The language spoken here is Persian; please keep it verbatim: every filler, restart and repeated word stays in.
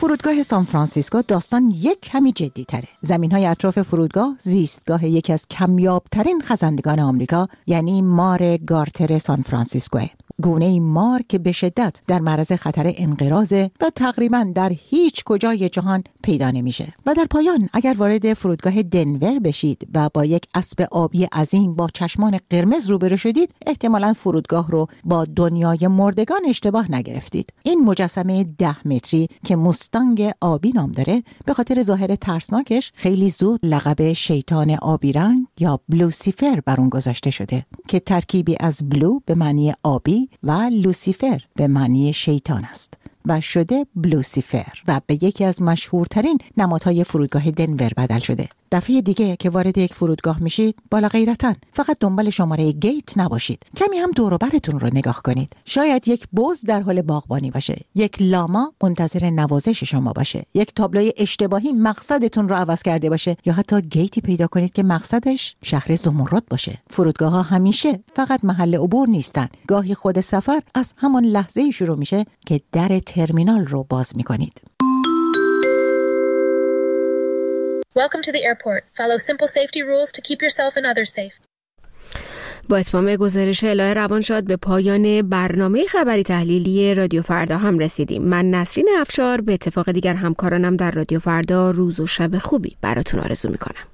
فرودگاه سان فرانسیسکو داستان یک کمی جدی تره. زمین‌های اطراف فرودگاه زیستگاه یکی از کمیاب‌ترین خزندگان آمریکا یعنی مار گارتر سان فرانسیسکوه. گونه مار که به شدت در معرض خطر انقراض و تقریباً در هیچ کجای جهان پیدا نمیشه. و در پایان اگر وارد فرودگاه دنور بشید و با یک اسب آبی عظیم با چشمان قرمز روبرو شدید، احتمالاً فرودگاه رو با دنیای مردگان اشتباه نگرفتید. این مجسمه ده متری که موستانگ آبی نام داره به خاطر ظاهر ترسناکش خیلی زود لقب شیطان آبی رنگ یا بلوسیفر بر اون گذاشته شده که ترکیبی از بلو به معنی آبی و لوسیفر به معنی شیطان است و شده بلوسیفر و به یکی از مشهورترین نمادهای فرودگاه دنور بدل شده. دفعه دیگه که وارد یک فرودگاه میشید بالا غیرتاً فقط دنبال شماره گیت نباشید، کمی هم دور و برتون رو نگاه کنید. شاید یک بز در حال باغبانی باشه، یک لاما منتظر نوازش شما باشه، یک تابلوی اشتباهی مقصدتون رو عوض کرده باشه یا حتی گیتی پیدا کنید که مقصدش شهر زمرد باشه. فرودگاه ها همیشه فقط محل عبور نیستن، گاهی خود سفر از همان لحظه‌ای شروع میشه که در ترمینال رو باز میکنید. Welcome to the airport. Follow simple safety rules to keep yourself and others safe. با اتمام گزارش الهه روانشاد به پایان برنامه خبری تحلیلی رادیو فردا هم رسیدیم. من نسرین افشار به اتفاق دیگر همکارانم در رادیو فردا روز و شب خوبی براتون آرزو میکنم.